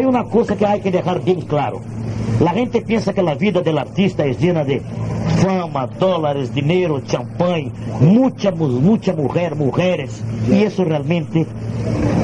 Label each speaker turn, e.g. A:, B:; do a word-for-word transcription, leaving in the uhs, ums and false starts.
A: una cosa que hay que dejar bien claro. La gente piensa que la vida del artista es llena de fama, dólares, dinero, champán, mucha, mucha mujer, mujeres. Y eso realmente